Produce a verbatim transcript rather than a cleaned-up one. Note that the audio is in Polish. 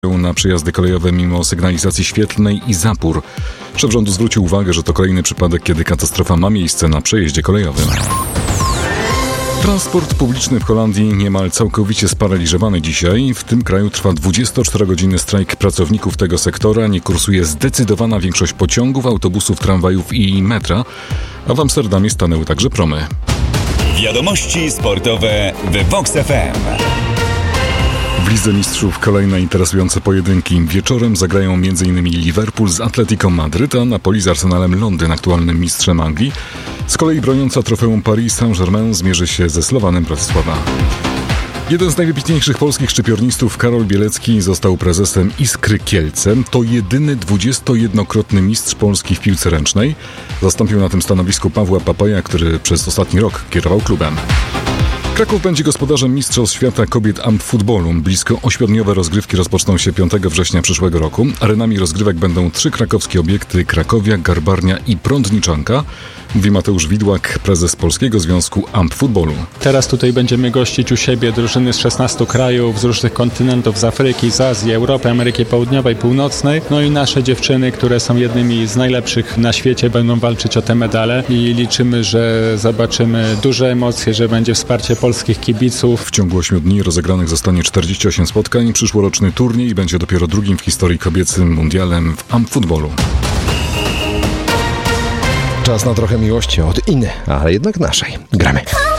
na przejazdy kolejowe mimo sygnalizacji świetlnej i zapór. Szef rządu zwrócił uwagę, że to kolejny przypadek, kiedy katastrofa ma miejsce na przejeździe kolejowym. Transport publiczny w Holandii niemal całkowicie sparaliżowany dzisiaj. W tym kraju trwa dwudziestoczterogodzinny strajk pracowników tego sektora. Nie kursuje zdecydowana większość pociągów, autobusów, tramwajów i metra, a w Amsterdamie stanęły także promy. Wiadomości sportowe w Vox F M. W Lidze Mistrzów kolejne interesujące pojedynki. Wieczorem zagrają m.in. Liverpool z Atletico Madryt, a Napoli z Arsenalem Londyn, aktualnym mistrzem Anglii. Z kolei broniąca trofeum Paris Saint-Germain zmierzy się ze Slowanem Bratysława. Jeden z najwybitniejszych polskich szczypiornistów, Karol Bielecki, został prezesem Iskry Kielce. To jedyny dwudziestojednokrotny mistrz Polski w piłce ręcznej. Zastąpił na tym stanowisku Pawła Papaja, który przez ostatni rok kierował klubem. Kraków będzie gospodarzem Mistrzostw Świata Kobiet Ampfutbolu. Blisko ośmiodniowe rozgrywki rozpoczną się piątego września przyszłego roku. Arenami rozgrywek będą trzy krakowskie obiekty: Krakowia, Garbarnia i Prądniczanka. Mówi Mateusz Widłak, prezes Polskiego Związku Ampfutbolu. Teraz tutaj będziemy gościć u siebie drużyny z szesnastu krajów, z różnych kontynentów, z Afryki, z Azji, Europy, Ameryki Południowej, Północnej. No i nasze dziewczyny, które są jednymi z najlepszych na świecie, będą walczyć o te medale i liczymy, że zobaczymy duże emocje, że będzie wsparcie polskich kibiców. W ciągu ośmiu dni rozegranych zostanie czterdzieści osiem spotkań. Przyszłoroczny turniej będzie dopiero drugim w historii kobiecym mundialem w Ampfutbolu. Czas na trochę miłości od innej, ale jednak naszej. Gramy.